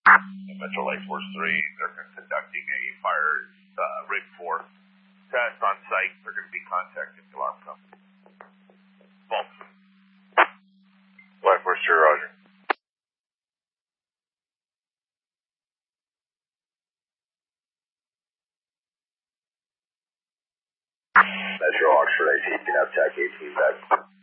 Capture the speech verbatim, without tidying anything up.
Metro Light Force three, they're conducting a fire uh, rig four test on site. They're going to be contacting the alarm company. Both. Light Force two, roger. Metro Oxford eighteen, can have T A C eighteen back.